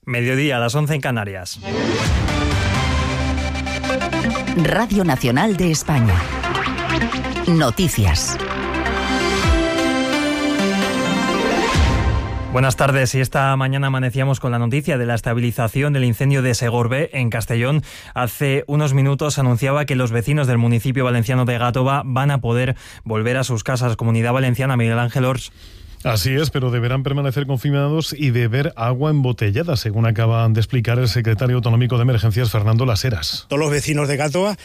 Mediodía, a las 11 en Canarias. Radio Nacional de España. Noticias. Buenas tardes. Y esta mañana amanecíamos con la noticia de la estabilización del incendio de Segorbe, en Castellón. Hace unos minutos anunciaba que los vecinos del municipio valenciano de Gàtova van a poder volver a sus casas. Comunidad Valenciana, Miguel Ángel Ors. Así es, pero deberán permanecer confinados y beber agua embotellada, según acaban de explicar el secretario autonómico de Emergencias, Fernando Las Heras. Todos los vecinos de Gàtova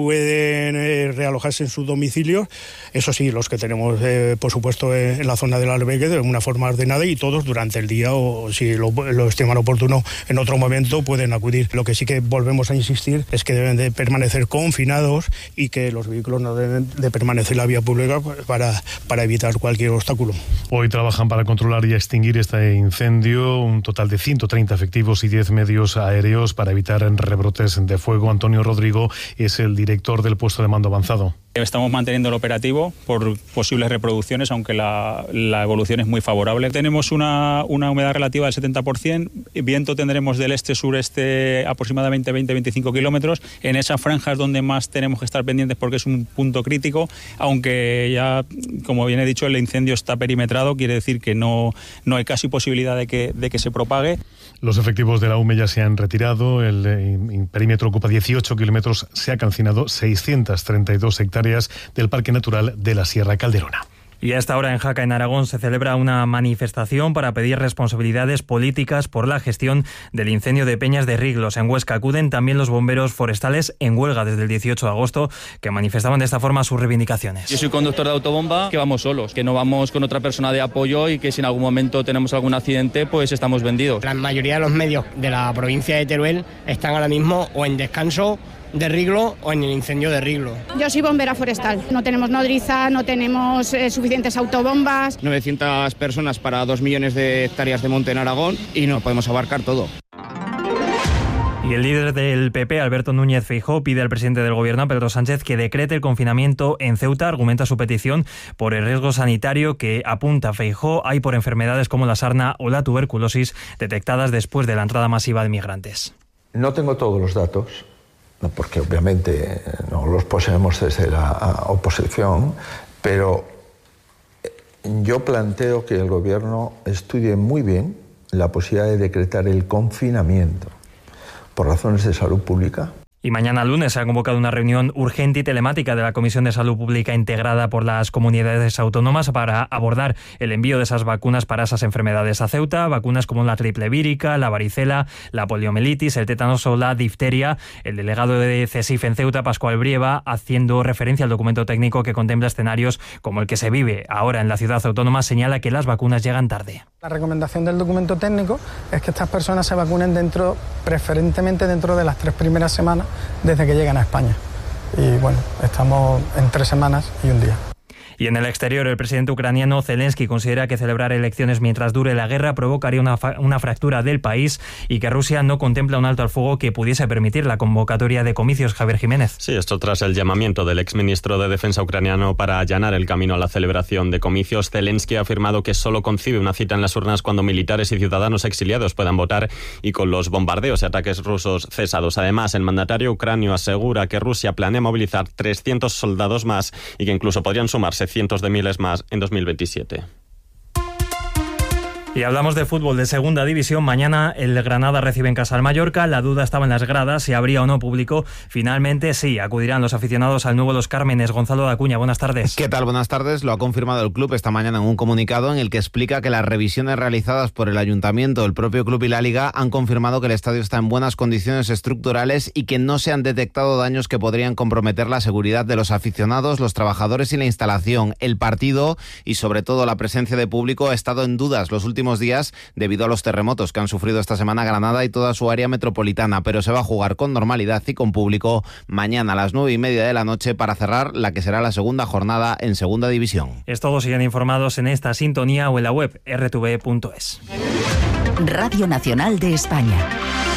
pueden realojarse en su domicilio, eso sí, los que tenemos, por supuesto, en la zona del albergue de una forma ordenada, y todos durante el día, o si lo estiman oportuno en otro momento, pueden acudir. Lo que sí que volvemos a insistir es que deben de permanecer confinados y que los vehículos no deben de permanecer en la vía pública para evitar cualquier obstáculo. Hoy trabajan para controlar y extinguir este incendio un total de 130 efectivos y 10 medios aéreos para evitar rebrotes de fuego. Antonio Rodrigo es el director del puesto de mando avanzado. Estamos manteniendo el operativo por posibles reproducciones, aunque la evolución es muy favorable. Tenemos una humedad relativa del 70%, viento tendremos del este-sureste aproximadamente 20-25 kilómetros. En esas franjas donde más tenemos que estar pendientes porque es un punto crítico, aunque ya, como bien he dicho, el incendio está perimetrado, quiere decir que no hay casi posibilidad de que se propague. Los efectivos de la UME ya se han retirado, el perímetro ocupa 18 kilómetros, se ha calcinado 632 hectáreas del Parque Natural de la Sierra Calderona. Y a esta hora en Jaca, en Aragón, se celebra una manifestación para pedir responsabilidades políticas por la gestión del incendio de Peñas de Riglos. En Huesca acuden también los bomberos forestales en huelga desde el 18 de agosto, que manifestaban de esta forma sus reivindicaciones. Yo soy conductor de autobomba, que vamos solos, que no vamos con otra persona de apoyo y que si en algún momento tenemos algún accidente, pues estamos vendidos. La mayoría de los medios de la provincia de Teruel están ahora mismo o en descanso de Riglo o en el incendio de Riglo. Yo soy bombera forestal, no tenemos nodriza, no tenemos suficientes autobombas. 900 personas para 2 millones de hectáreas de monte en Aragón y no podemos abarcar todo. Y el líder del PP, Alberto Núñez Feijóo, pide al presidente del gobierno, Pedro Sánchez, que decrete el confinamiento en Ceuta. Argumenta su petición por el riesgo sanitario que apunta Feijóo hay por enfermedades como la sarna o la tuberculosis detectadas después de la entrada masiva de migrantes. No tengo todos los datos, porque obviamente no los poseemos desde la oposición, pero yo planteo que el gobierno estudie muy bien la posibilidad de decretar el confinamiento por razones de salud pública. Y mañana lunes se ha convocado una reunión urgente y telemática de la Comisión de Salud Pública integrada por las comunidades autónomas para abordar el envío de esas vacunas para esas enfermedades a Ceuta, vacunas como la triple vírica, la varicela, la poliomielitis, el tétanos o la difteria. El delegado de CESIF en Ceuta, Pascual Brieva, haciendo referencia al documento técnico que contempla escenarios como el que se vive ahora en la ciudad autónoma, señala que las vacunas llegan tarde. La recomendación del documento técnico es que estas personas se vacunen preferentemente dentro de las 3 primeras semanas desde que llegan a España. Y bueno, estamos en 3 semanas y un día. Y en el exterior, el presidente ucraniano Zelensky considera que celebrar elecciones mientras dure la guerra provocaría una fractura del país y que Rusia no contempla un alto al fuego que pudiese permitir la convocatoria de comicios. Javier Jiménez. Sí, esto tras el llamamiento del exministro de Defensa ucraniano para allanar el camino a la celebración de comicios. Zelensky ha afirmado que solo concibe una cita en las urnas cuando militares y ciudadanos exiliados puedan votar y con los bombardeos y ataques rusos cesados. Además, el mandatario ucranio asegura que Rusia planea movilizar 300 soldados más y que incluso podrían sumarse cientos de miles más en 2027. Y hablamos de fútbol de segunda división. Mañana el Granada recibe en casa al Mallorca. La duda estaba en las gradas, si habría o no público. Finalmente sí, acudirán los aficionados al nuevo Los Cármenes. Gonzalo de Acuña, buenas tardes. ¿Qué tal? Buenas tardes. Lo ha confirmado el club esta mañana en un comunicado en el que explica que las revisiones realizadas por el Ayuntamiento, el propio club y la Liga han confirmado que el estadio está en buenas condiciones estructurales y que no se han detectado daños que podrían comprometer la seguridad de los aficionados, los trabajadores y la instalación. El partido y sobre todo la presencia de público ha estado en dudas los últimos días debido a los terremotos que han sufrido esta semana Granada y toda su área metropolitana, pero se va a jugar con normalidad y con público mañana a las 9:30 de la noche para cerrar la que será la segunda jornada en segunda división. Es todo, siguen informados en esta sintonía o en la web rtv.es. Radio Nacional de España.